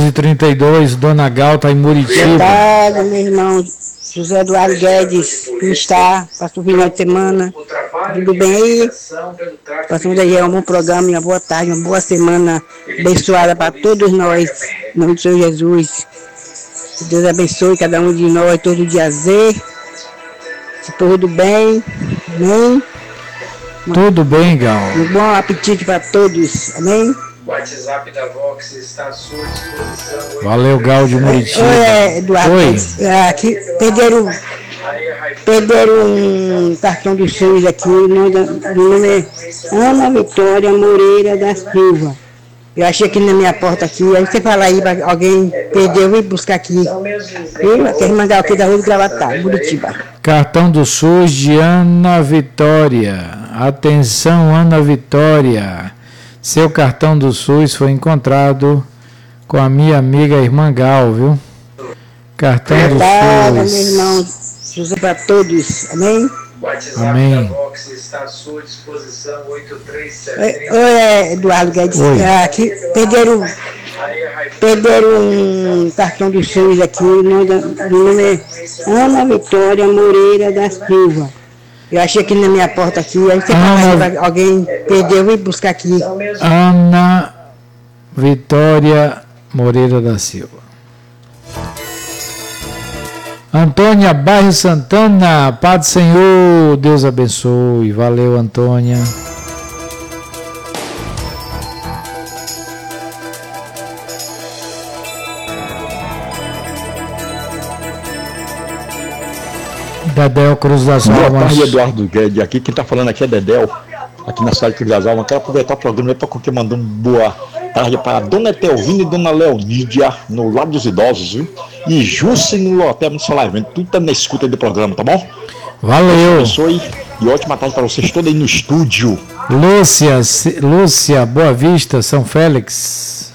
11h32, Dona Gal tá em Muritiba. Boa tarde, meu irmão José Eduardo Guedes, como está? Passou o final de semana, tudo bem aí? Passamos aí um bom programa, uma boa tarde, uma boa semana abençoada para todos nós, em nome do Senhor Jesus. Que Deus abençoe cada um de nós, todo dia Z, se tudo bem, amém? Tudo bem, Gal. Um bom apetite para todos, amém? O WhatsApp da Vox está à sua disposição. Valeu, Gal de Muritiba. Oi, Eduardo. Oi. Aqui, perderam um cartão do SUS aqui, o nome é Ana Vitória Moreira da Silva. Eu achei aqui na minha porta aqui, aí você fala aí, alguém perdeu, vem buscar aqui. Eu quero mandar aqui da Rua do Gravatá, Muritiba. Cartão do SUS de Ana Vitória. Atenção, Ana Vitória. Seu cartão do SUS foi encontrado com a minha amiga irmã Gal, viu? Cartão do SUS. Meu irmão José para todos, amém? O WhatsApp Amém. da Vox está à sua disposição, 8370. Oi, Eduardo Guedes. Aqui, perderam um cartão do SUS aqui, o nome é Ana Vitória Moreira da Silva. Eu achei aqui na minha porta aqui, aí você fala, alguém perdeu, vem buscar aqui. Ana Vitória Moreira da Silva. Antônia Bairro Santana, Paz do Senhor, Deus abençoe. Valeu, Antônia. Dedéu Cruz das Almas. Boa tarde, Eduardo Guedes. Aqui quem está falando aqui é Dedéu, aqui na cidade de Cruz das Almas. Quero aproveitar o programa para mandar uma boa tarde para a Dona Etelvina e Dona Leonídia, no Lado dos Idosos, viu? E Jusce no Hotel no Solavento. Tudo tá na escuta do programa, tá bom? Valeu. Abençoe e ótima tarde para vocês todos aí no estúdio. Lúcia, Boa Vista, São Félix.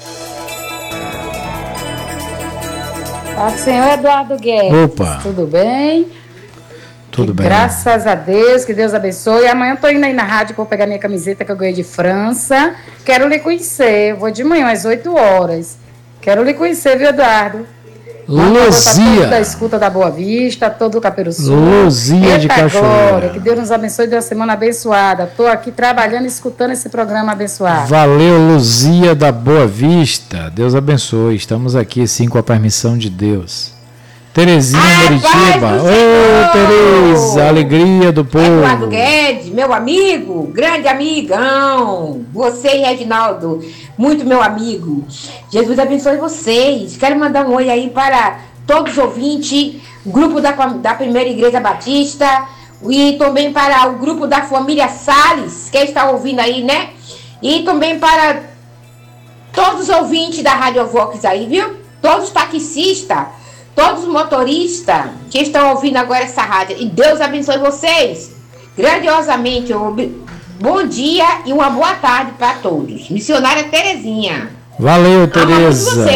Paz do Senhor, Eduardo Guedes. Opa. Tudo bem? Tudo bem. Graças a Deus, que Deus abençoe. Amanhã eu tô indo aí na rádio para pegar minha camiseta que eu ganhei de França. Quero lhe conhecer. Vou de manhã às 8 horas. Quero lhe conhecer, viu, Eduardo? Luzia. Da escuta da Boa Vista, todo o Caperuçu. Luzia de Cachoeira. Que Deus nos abençoe de uma semana abençoada. Estou aqui trabalhando, escutando esse programa abençoado. Valeu, Luzia da Boa Vista. Deus abençoe. Estamos aqui, sim, com a permissão de Deus. Terezinha Muritiba. Ô, Tereza, alegria do povo. Eduardo Guedes, meu amigo, grande amigão. Você e Reginaldo, muito meu amigo. Jesus abençoe vocês. Quero mandar um oi aí para todos os ouvintes, grupo da Primeira Igreja Batista e também para o grupo da família Salles, que está ouvindo aí, né? E também para todos os ouvintes da Rádio Vox aí, viu? Todos os taxistas, todos os motoristas que estão ouvindo agora essa rádio. E Deus abençoe vocês grandiosamente. Bom dia e uma boa tarde para todos. Missionária Terezinha. Valeu, Tereza.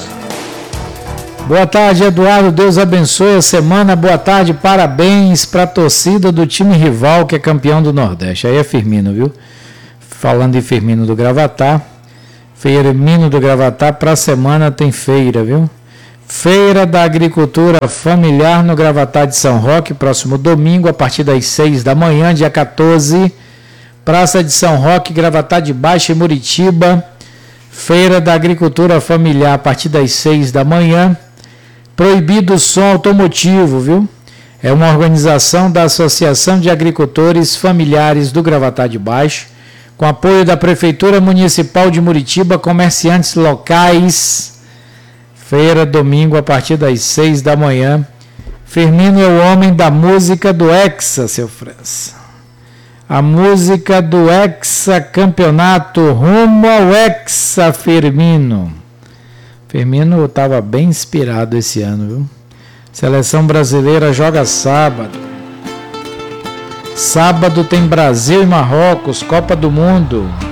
Boa tarde, Eduardo. Deus abençoe a semana. Boa tarde, parabéns para a torcida do time rival que é campeão do Nordeste. Aí é Firmino, viu? Falando em Firmino do Gravatá. Firmino do Gravatá, para a semana tem feira, viu? Feira da Agricultura Familiar no Gravatá de São Roque, próximo domingo, a partir das 6 da manhã, dia 14. Praça de São Roque, Gravatá de Baixo e Muritiba. Feira da Agricultura Familiar, a partir das 6 da manhã. Proibido o som automotivo, viu? É uma organização da Associação de Agricultores Familiares do Gravatá de Baixo, com apoio da Prefeitura Municipal de Muritiba, comerciantes locais. Feira, domingo, a partir das 6 da manhã. Firmino é o homem da música do Hexa, seu França. A música do Hexa Campeonato, rumo ao Hexa Firmino. Firmino estava bem inspirado esse ano, viu? Seleção brasileira joga sábado. Sábado tem Brasil e Marrocos, Copa do Mundo.